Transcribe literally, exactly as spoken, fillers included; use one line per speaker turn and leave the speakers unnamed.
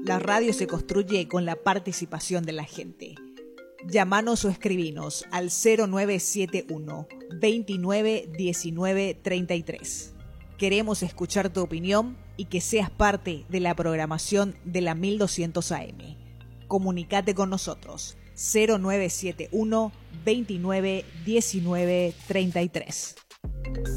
La radio se construye con la participación de la gente. Llámanos o escribinos al cero nueve siete uno, veintinueve, diecinueve, treinta y tres. Queremos escuchar tu opinión y que seas parte de la programación de la mil doscientos A M. Comunicate con nosotros. cero nueve siete uno, veintinueve, diecinueve, treinta y tres.